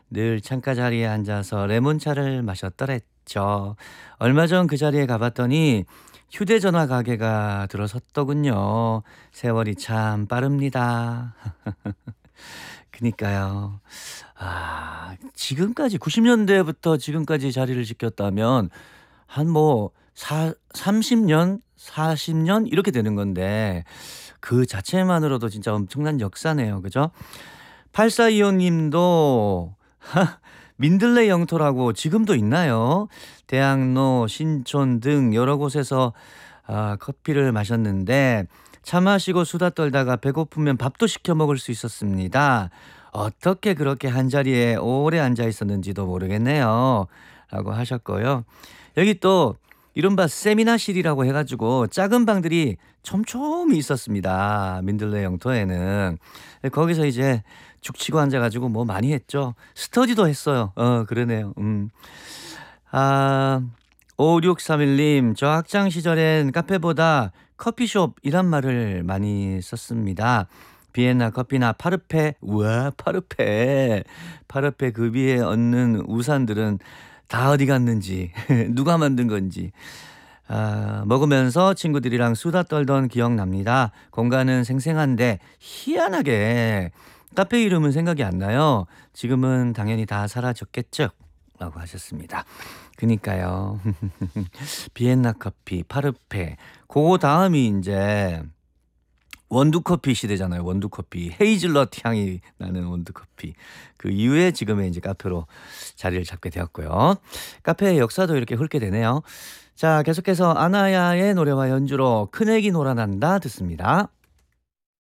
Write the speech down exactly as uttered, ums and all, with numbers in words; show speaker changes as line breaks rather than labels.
늘 창가 자리에 앉아서 레몬차를 마셨더랬죠. 얼마 전 그 자리에 가봤더니 휴대전화 가게가 들어섰더군요. 세월이 참 빠릅니다. 그니까요. 아, 지금까지 구십 년대부터 지금까지 자리를 지켰다면 한 뭐 사 삼십 년, 사십 년 이렇게 되는 건데 그 자체만으로도 진짜 엄청난 역사네요. 그죠? 팔사이오 님도 민들레 영토라고 지금도 있나요? 대학로, 신촌 등 여러 곳에서 아, 커피를 마셨는데 차 마시고 수다 떨다가 배고프면 밥도 시켜 먹을 수 있었습니다. 어떻게 그렇게 한자리에 오래 앉아 있었는지도 모르겠네요. 라고 하셨고요. 여기 또 이른바 세미나실이라고 해가지고 작은 방들이 촘촘히 있었습니다. 민들레 영토에는. 거기서 이제 죽치고 앉아가지고 뭐 많이 했죠. 스터디도 했어요. 어, 그러네요. 음. 아, 오육삼일 님, 저 학창 시절엔 카페보다 커피숍이란 말을 많이 썼습니다. 비엔나 커피나 파르페, 우와, 파르페. 파르페 그 위에 얹는 우산들은 다 어디 갔는지, 누가 만든 건지. 아, 먹으면서 친구들이랑 수다 떨던 기억납니다. 공간은 생생한데 희한하게 카페 이름은 생각이 안 나요. 지금은 당연히 다 사라졌겠죠? 라고 하셨습니다. 그니까요. 비엔나 커피, 파르페. 그 다음이 이제 원두커피 시대잖아요. 원두커피. 헤이즐넛 향이 나는 원두커피. 그 이후에 지금의 이제 카페로 자리를 잡게 되었고요. 카페의 역사도 이렇게 훑게 되네요. 자, 계속해서 아나야의 노래와 연주로 큰애기 놀아난다 듣습니다.